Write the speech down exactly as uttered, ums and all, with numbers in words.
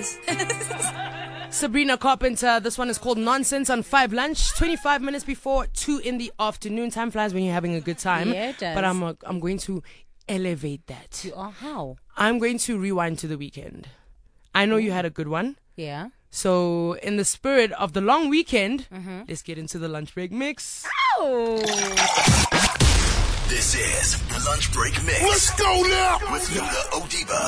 is. Sabrina Carpenter. This one is called Nonsense on Five Lunch. twenty-five minutes before two in the afternoon. Time flies when you're having a good time. Yeah, it does. But I'm uh, I'm going to elevate that. You are how? I'm going to rewind to the weekend. I know you had a good one. Yeah. So in the spirit of the long weekend, mm-hmm. let's get into the lunch break mix. Oh. This is the Lunch Break Mix. Let's go now! With Yola Odiba.